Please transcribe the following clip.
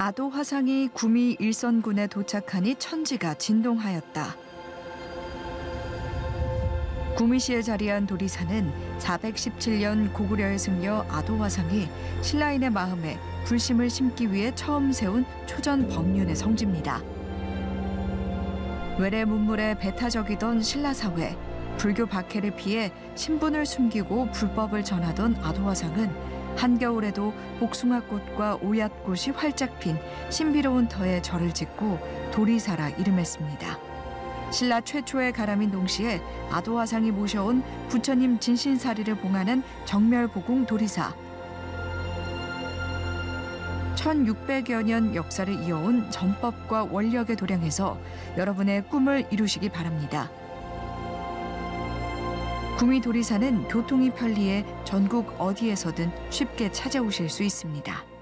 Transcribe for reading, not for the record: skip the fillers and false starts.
아도 화상이 구미 일선군에 도착하니 천지가 진동하였다. 구미시에 자리한 도리사는 417년 고구려의 승려 아도 화상이 신라인의 마음에 불심을 심기 위해 처음 세운 초전 법륜의 성지입니다. 외래 문물에 배타적이던 신라 사회, 불교 박해를 피해 신분을 숨기고 불법을 전하던 아도 화상은 한겨울에도 복숭아꽃과 오얏꽃이 활짝 핀 신비로운 터에 절을 짓고 도리사라 이름했습니다. 신라 최초의 가람인 동시에 아도 화상이 모셔온 부처님 진신사리를 봉하는 정멸보궁 도리사. 1600여 년 역사를 이어온 전법과 원력의 도량에서 여러분의 꿈을 이루시기 바랍니다. 구미 도리사는 교통이 편리해 전국 어디에서든 쉽게 찾아오실 수 있습니다.